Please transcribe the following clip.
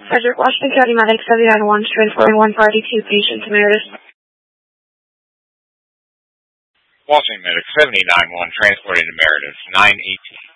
Frederick Washington County Medic 791, transporting 1 party, 2 patient to Meredith. Washington Medic 791, transporting to Meredith, 918.